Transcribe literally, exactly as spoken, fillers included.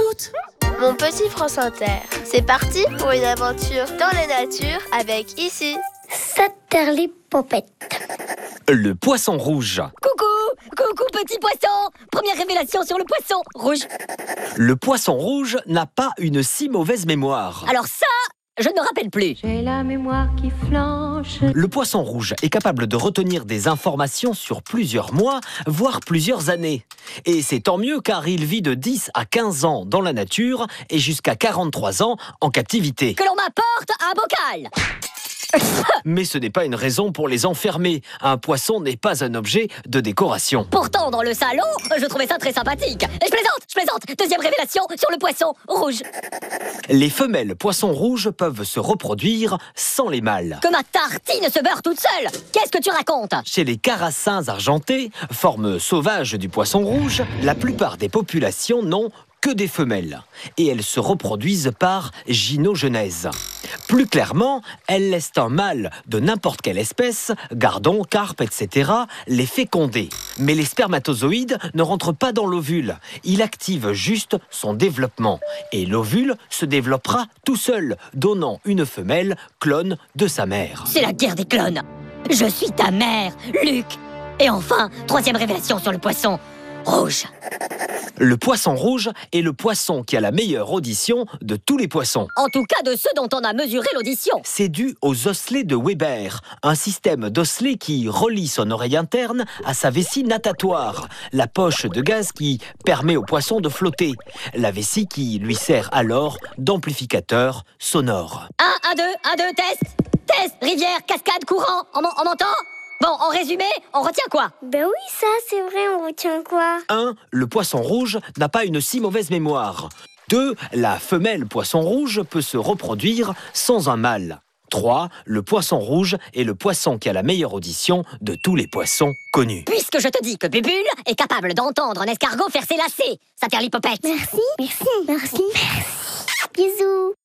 écoute. Mon petit France Inter, c'est parti pour une aventure dans la nature avec ici Saterlipopette. Le poisson rouge. Coucou, coucou petit poisson. Première révélation sur le poisson rouge. Le poisson rouge n'a pas une si mauvaise mémoire. Alors ça, je ne me rappelle plus. J'ai la mémoire qui flanche. Le poisson rouge est capable de retenir des informations sur plusieurs mois, voire plusieurs années. Et c'est tant mieux car il vit de dix à quinze ans dans la nature et jusqu'à quarante-trois ans en captivité. Que l'on m'apporte un bocal. Mais ce n'est pas une raison pour les enfermer. Un poisson n'est pas un objet de décoration. Pourtant, dans le salon, je trouvais ça très sympathique. Et je plaisante, je plaisante. Deuxième révélation sur le poisson rouge. Les femelles poissons rouges peuvent se reproduire sans les mâles. Que ma tartine se beurre toute seule. Qu'est-ce que tu racontes? Chez les carassins argentés, forme sauvage du poisson rouge, la plupart des populations n'ont que des femelles. Et elles se reproduisent par gynogenèse. Plus clairement, elles laissent un mâle de n'importe quelle espèce, gardon, carpe, et cetera, les féconder. Mais les spermatozoïdes ne rentrent pas dans l'ovule. Il active juste son développement. Et l'ovule se développera tout seul, donnant une femelle clone de sa mère. C'est la guerre des clones. Je suis ta mère, Luc. Et enfin, troisième révélation sur le poisson rouge. Le poisson rouge est le poisson qui a la meilleure audition de tous les poissons. En tout cas de ceux dont on a mesuré l'audition. C'est dû aux osselets de Weber, un système d'osselets qui relie son oreille interne à sa vessie natatoire, la poche de gaz qui permet au poisson de flotter, la vessie qui lui sert alors d'amplificateur sonore. Un, un, deux, un, deux, test. Test, rivière, cascade, courant. On m'en- on m'entend? Bon, en résumé, on retient quoi? Ben oui, ça, c'est vrai, on retient quoi? un. Le poisson rouge n'a pas une si mauvaise mémoire. deux. La femelle poisson rouge peut se reproduire sans un mâle. trois. Le poisson rouge est le poisson qui a la meilleure audition de tous les poissons connus. Puisque je te dis que Bubule est capable d'entendre un escargot faire ses lacets. Saterlipopette. Merci, merci, merci, merci. Bisous.